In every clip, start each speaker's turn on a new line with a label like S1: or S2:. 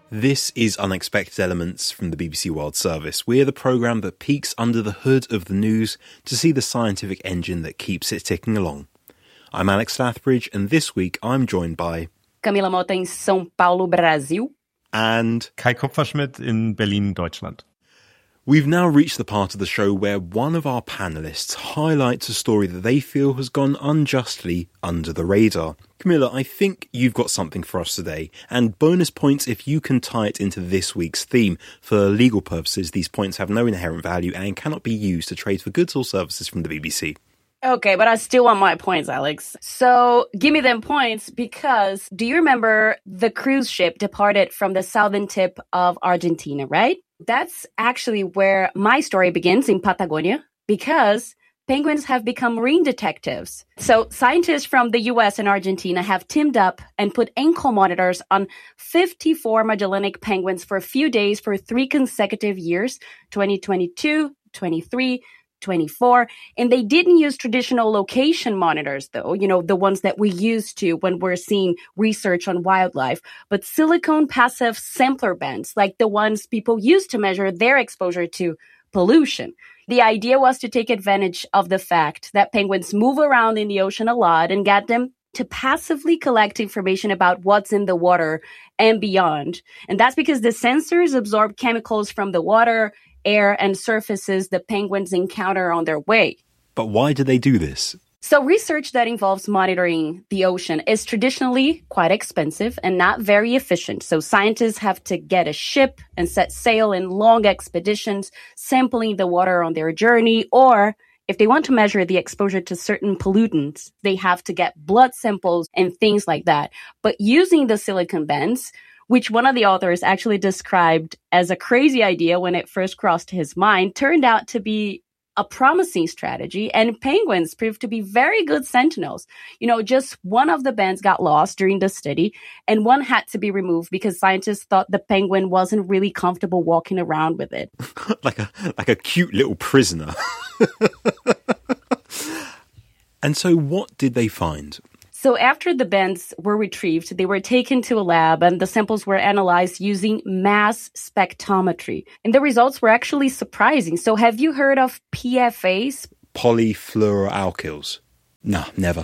S1: This is Unexpected Elements from the BBC World Service. We're the programme that peeks under the hood of the news to see the scientific engine that keeps it ticking along. I'm Alex Lathbridge, and this week I'm joined by
S2: Camila Mota in São Paulo, Brasil.
S1: And
S3: Kai Kupferschmidt in Berlin, Deutschland.
S1: We've now reached the part of the show where one of our panellists highlights a story that they feel has gone unjustly under the radar. Camilla, I think you've got something for us today, and bonus points if you can tie it into this week's theme. For legal purposes, these points have no inherent value and cannot be used to trade for goods or services from the BBC.
S2: Okay, but I still want my points, Alex. So give me them points because do you remember the cruise ship departed from the southern tip of Argentina, right? That's actually where my story begins in Patagonia because penguins have become marine detectives. So scientists from the US and Argentina have teamed up and put ankle monitors on 54 Magellanic penguins for a few days for 3 consecutive years, 2022, 23, 24. And they didn't use traditional location monitors, though, the ones that we used to when we're seeing research on wildlife, but silicone passive sampler bands, like the ones people use to measure their exposure to pollution. The idea was to take advantage of the fact that penguins move around in the ocean a lot and get them to passively collect information about what's in the water and beyond. And that's because the sensors absorb chemicals from the water, air, and surfaces the penguins encounter on their way.
S1: But why do they do this?
S2: So research that involves monitoring the ocean is traditionally quite expensive and not very efficient. So scientists have to get a ship and set sail in long expeditions, sampling the water on their journey, or if they want to measure the exposure to certain pollutants, they have to get blood samples and things like that. But using the silicon bands, which one of the authors actually described as a crazy idea when it first crossed his mind, turned out to be a promising strategy, and penguins proved to be very good sentinels. Just one of the bands got lost during the study, and one had to be removed because scientists thought the penguin wasn't really comfortable walking around with it.
S1: like a cute little prisoner. And so what did they find?
S2: So after the bands were retrieved, they were taken to a lab and the samples were analyzed using mass spectrometry. And the results were actually surprising. So have you heard of PFAs?
S1: Polyfluoroalkyls. No, never.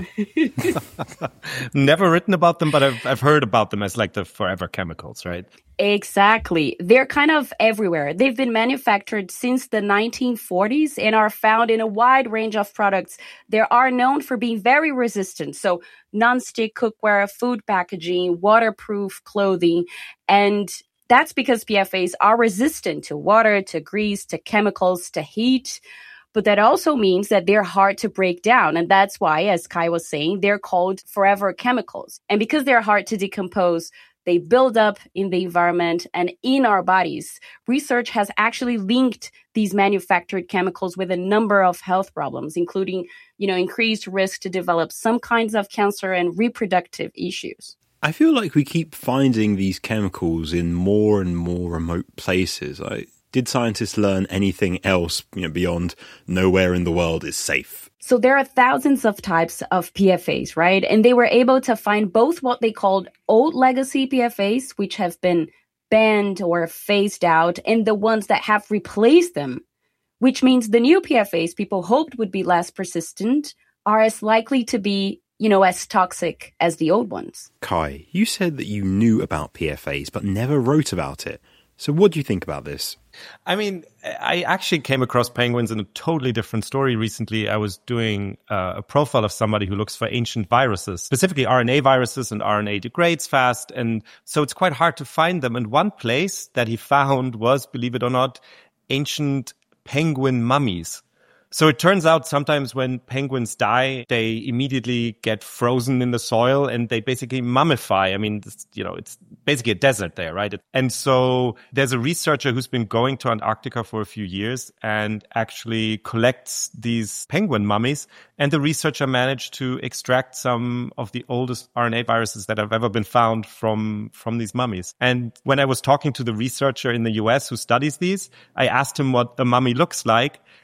S3: Never written about them, but I've heard about them as like the forever chemicals, right?
S2: Exactly. They're kind of everywhere. They've been manufactured since the 1940s and are found in a wide range of products. They are known for being very resistant. So non-stick cookware, food packaging, waterproof clothing. And that's because PFAs are resistant to water, to grease, to chemicals, to heat. But that also means that they're hard to break down. And that's why, as Kai was saying, they're called forever chemicals. And because they're hard to decompose, they build up in the environment and in our bodies. Research has actually linked these manufactured chemicals with a number of health problems, including, increased risk to develop some kinds of cancer and reproductive issues.
S1: I feel like we keep finding these chemicals in more and more remote places. Did scientists learn anything else beyond nowhere in the world is safe?
S2: So there are thousands of types of PFAs, right? And they were able to find both what they called old legacy PFAs, which have been banned or phased out, and the ones that have replaced them, which means the new PFAs people hoped would be less persistent are as likely to be, as toxic as the old ones.
S1: Kai, you said that you knew about PFAs but never wrote about it. So what do you think about this?
S3: I mean, I actually came across penguins in a totally different story recently. I was doing a profile of somebody who looks for ancient viruses, specifically RNA viruses, and RNA degrades fast. And so it's quite hard to find them. And one place that he found was, believe it or not, ancient penguin mummies. So it turns out sometimes when penguins die, they immediately get frozen in the soil and they basically mummify. I mean, it's basically a desert there, right? And so there's a researcher who's been going to Antarctica for a few years and actually collects these penguin mummies. And the researcher managed to extract some of the oldest RNA viruses that have ever been found from these mummies. And when I was talking to the researcher in the US who studies these, I asked him what a mummy looks like.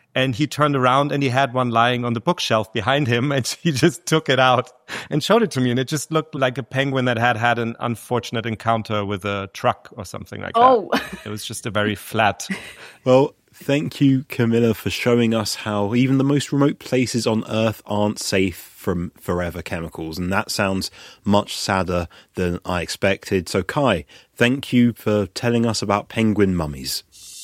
S3: And he turned around and he had one lying on the bookshelf behind him, and he just took it out and showed it to me. And it just looked like a penguin that had an unfortunate encounter with a truck or something like that. It was just a very flat.
S1: Well, thank you, Camilla, for showing us how even the most remote places on Earth aren't safe from forever chemicals. And that sounds much sadder than I expected. So, Kai, thank you for telling us about penguin mummies.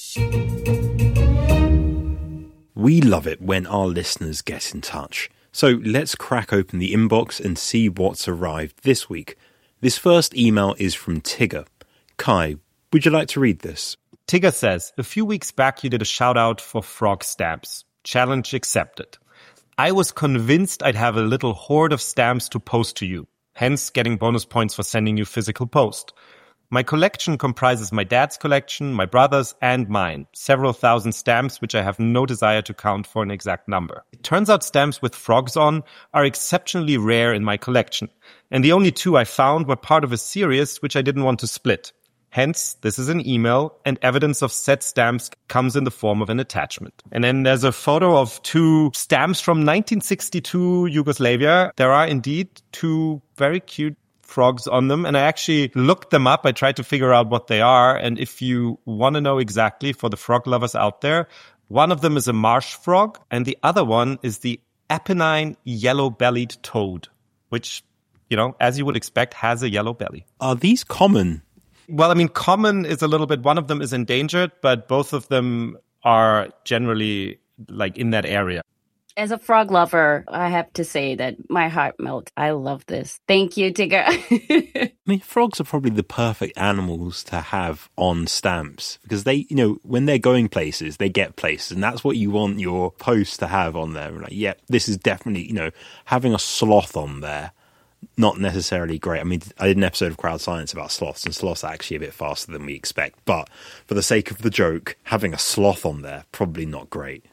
S1: We love it when our listeners get in touch. So let's crack open the inbox and see what's arrived this week. This first email is from Tigger. Kai, would you like to read this?
S3: Tigger says, a few weeks back you did a shout out for frog stamps. Challenge accepted. I was convinced I'd have a little hoard of stamps to post to you, hence getting bonus points for sending you physical post. My collection comprises my dad's collection, my brother's, and mine. Several thousand stamps, which I have no desire to count for an exact number. It turns out stamps with frogs on are exceptionally rare in my collection. And the only two I found were part of a series which I didn't want to split. Hence, this is an email, and evidence of said stamps comes in the form of an attachment. And then there's a photo of two stamps from 1962 Yugoslavia. There are indeed two very cute frogs on them, and I actually looked them up. I tried to figure out what they are, and if you want to know exactly, for the frog lovers out there, one of them is a marsh frog, and the other one is the Apennine yellow-bellied toad, which, you know, as you would expect, has a yellow belly.
S1: Are these common?
S3: Well, I mean, common is a little bit, one of them is endangered, but both of them are generally like in that area.
S2: As a frog lover, I have to say that my heart melts. I love this. Thank you, Tigger.
S1: I mean, frogs are probably the perfect animals to have on stamps because they, you know, when they're going places, they get places, and that's what you want your post to have on there. Like, yeah, this is definitely, you know, having a sloth on there, not necessarily great. I mean, I did an episode of Crowd Science about sloths, and sloths are actually a bit faster than we expect. But for the sake of the joke, having a sloth on there, probably not great.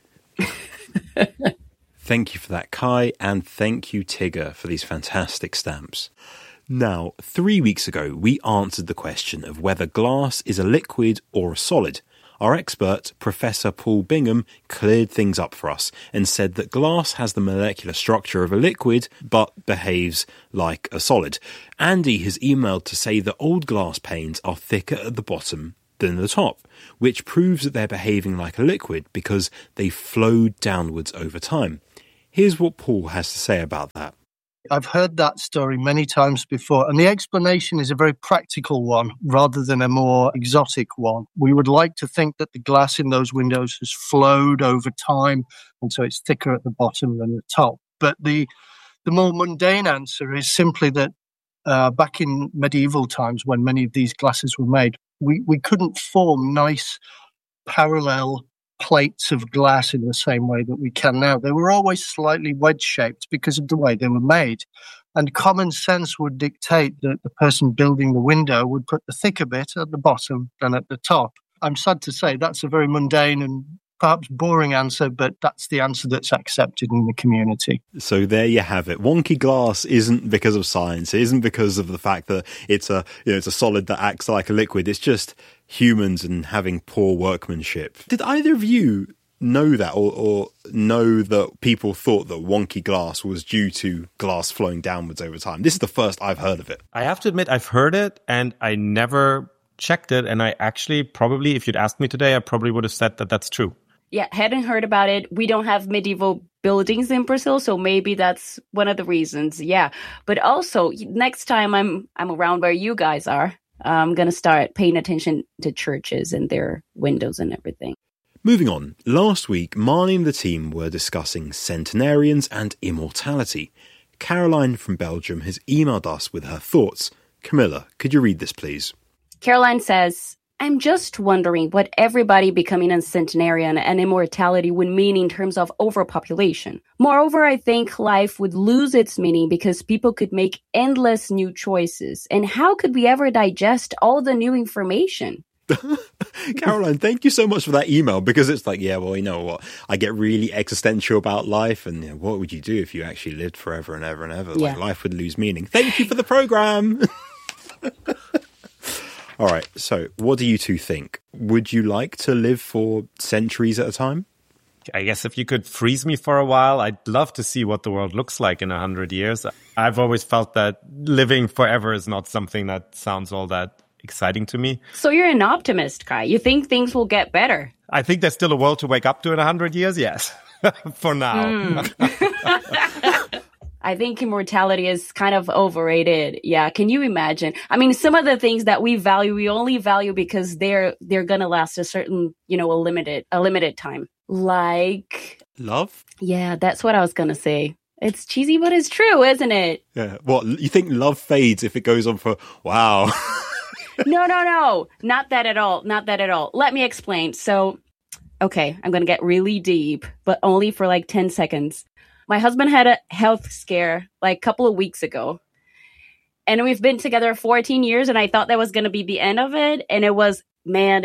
S1: Thank you for that, Kai, and thank you, Tigger, for these fantastic stamps. Now, 3 weeks ago, we answered the question of whether glass is a liquid or a solid. Our expert, Professor Paul Bingham, cleared things up for us and said that glass has the molecular structure of a liquid, but behaves like a solid. Andy has emailed to say that old glass panes are thicker at the bottom than the top, which proves that they're behaving like a liquid because they flowed downwards over time. Here's what Paul has to say about that.
S4: I've heard that story many times before, and the explanation is a very practical one rather than a more exotic one. We would like to think that the glass in those windows has flowed over time, and so it's thicker at the bottom than the top. But the more mundane answer is simply that back in medieval times, when many of these glasses were made, we couldn't form nice parallel plates of glass in the same way that we can now. They were always slightly wedge-shaped because of the way they were made. And common sense would dictate that the person building the window would put the thicker bit at the bottom than at the top. I'm sad to say that's a very mundane and perhaps boring answer, but that's the answer that's accepted in the community.
S1: So there you have it. Wonky glass isn't because of science. It isn't because of the fact that it's a solid that acts like a liquid. It's just humans and having poor workmanship. Did either of you know that or know that people thought that wonky glass was due to glass flowing downwards over time? This is the first I've heard of it.
S3: I have to admit, I've heard it and I never checked it. And I actually probably, if you'd asked me today, I probably would have said that that's true.
S2: Yeah, hadn't heard about it. We don't have medieval buildings in Brazil, so maybe that's one of the reasons. Yeah, but also next time I'm around where you guys are, I'm going to start paying attention to churches and their windows and everything.
S1: Moving on, last week, Marnie and the team were discussing centenarians and immortality. Caroline from Belgium has emailed us with her thoughts. Camilla, could you read this, please?
S2: Caroline says, I'm just wondering what everybody becoming a centenarian and immortality would mean in terms of overpopulation. Moreover, I think life would lose its meaning because people could make endless new choices. And how could we ever digest all the new information?
S1: Caroline, thank you so much for that email, because it's like, yeah, well, you know what? I get really existential about life, and you know, what would you do if you actually lived forever and ever and ever?
S2: Yeah.
S1: Like, life would lose meaning. Thank you for the program. All right, so what do you two think? Would you like to live for centuries at a time?
S3: I guess if you could freeze me for a while, I'd love to see what the world looks like in 100 years. I've always felt that living forever is not something that sounds all that exciting to me.
S2: So you're an optimist, Kai. You think things will get better?
S3: I think there's still a world to wake up to in 100 years, yes. For now.
S2: I think immortality is kind of overrated. Yeah, can you imagine? I mean, some of the things that we value, we only value because they're gonna last a certain, a limited time. Like
S1: love?
S2: Yeah, that's what I was gonna say. It's cheesy, but it's true, isn't it?
S1: Yeah. What, you think love fades if it goes on for wow?
S2: No. Not that at all. Not that at all. Let me explain. So, okay, I'm gonna get really deep, but only for like 10 seconds. My husband had a health scare like a couple of weeks ago. And we've been together 14 years, and I thought that was going to be the end of it. And it was bad.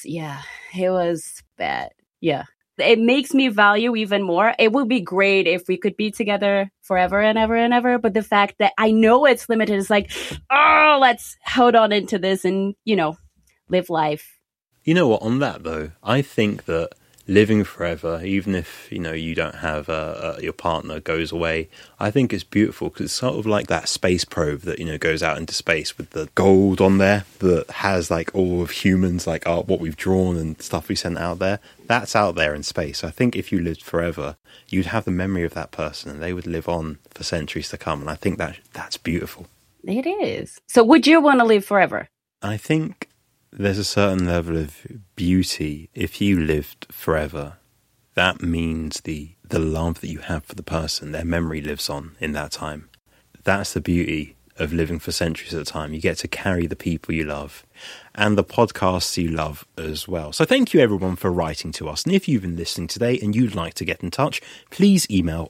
S2: Yeah. It makes me value even more. It would be great if we could be together forever and ever and ever. But the fact that I know it's limited is like, oh, let's hold on into this and, live life.
S1: You know what? On that, though, I think that living forever, even if, you don't have your partner goes away, I think it's beautiful because it's sort of like that space probe that, goes out into space with the gold on there that has like all of humans, like what we've drawn and stuff we sent out there. That's out there in space. I think if you lived forever, you'd have the memory of that person and they would live on for centuries to come. And I think that's beautiful.
S2: It is. So would you want to live forever?
S1: I think there's a certain level of beauty if you lived forever. That means the love that you have for the person, their memory lives on in that time. That's the beauty of living for centuries at a time. You get to carry the people you love and the podcasts you love as well. So thank you everyone for writing to us. And if you've been listening today and you'd like to get in touch, please email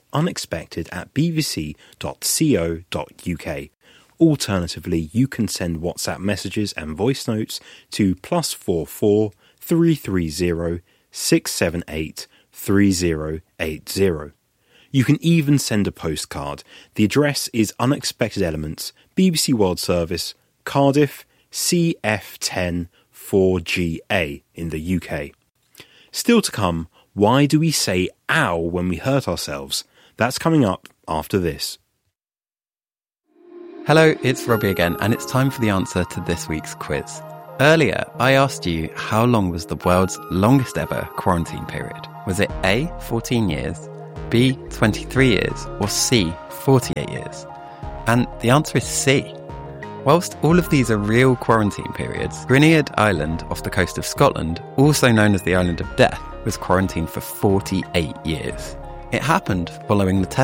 S1: unexpected@bbc.co.uk. Alternatively, you can send WhatsApp messages and voice notes to +44 330 678 3080. You can even send a postcard. The address is Unexpected Elements, BBC World Service, Cardiff, CF10 4GA in the UK. Still to come, why do we say ow when we hurt ourselves? That's coming up after this.
S5: Hello, it's Robbie again, and it's time for the answer to this week's quiz. Earlier, I asked you how long was the world's longest ever quarantine period? Was it A, 14 years, B, 23 years, or C, 48 years? And the answer is C. Whilst all of these are real quarantine periods, Gwynedd Island off the coast of Scotland, also known as the Island of Death, was quarantined for 48 years. It happened following the